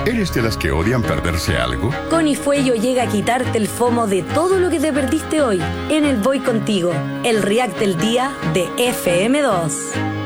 ¿Eres de las que odian perderse algo? Con Ifuello llega a quitarte el FOMO de todo lo que te perdiste hoy en el Voy Contigo, el React del día de FM2.